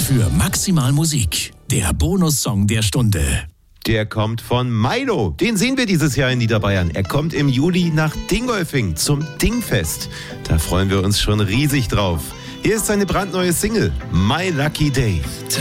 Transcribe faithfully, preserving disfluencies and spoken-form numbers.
für Maximal Musik, der Bonussong der Stunde. Der kommt von Milo. Den sehen wir dieses Jahr in Niederbayern. Er kommt im Juli nach Dingolfing zum Dingfest. Da freuen wir uns schon riesig drauf. Hier ist seine brandneue Single, My Lucky Day.